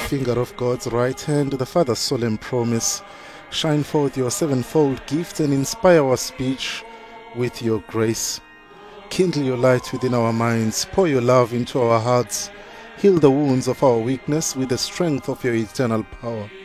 finger of God's right hand, the Father's solemn promise. Shine forth your sevenfold gift and inspire our speech with your grace. Kindle your light within our minds, pour your love into our hearts, heal the wounds of our weakness with the strength of your eternal power.